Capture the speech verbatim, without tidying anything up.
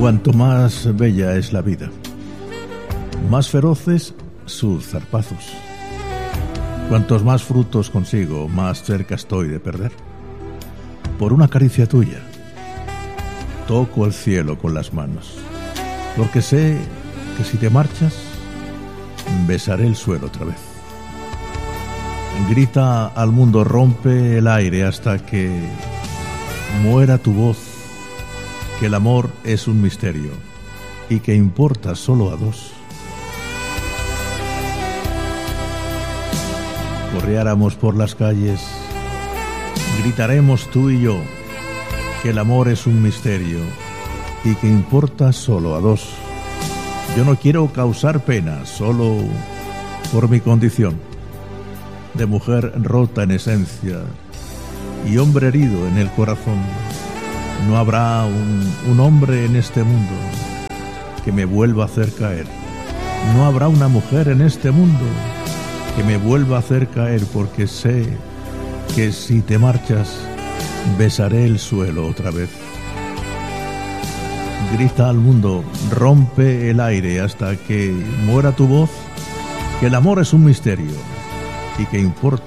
Cuanto más bella es la vida, más feroces sus zarpazos. Cuantos más frutos consigo, más cerca estoy de perder. Por una caricia tuya, toco el cielo con las manos, porque sé que si te marchas, besaré el suelo otra vez. Grita al mundo, rompe el aire hasta que muera tu voz, que el amor es un misterio y que importa solo a dos. Corriéramos por las calles, gritaremos tú y yo, que el amor es un misterio y que importa solo a dos. Yo no quiero causar pena, solo por mi condición de mujer rota en esencia y hombre herido en el corazón. No habrá un, un hombre en este mundo que me vuelva a hacer caer. No habrá una mujer en este mundo que me vuelva a hacer caer, porque sé que si te marchas, besaré el suelo otra vez. Grita al mundo, rompe el aire hasta que muera tu voz, que el amor es un misterio y que importa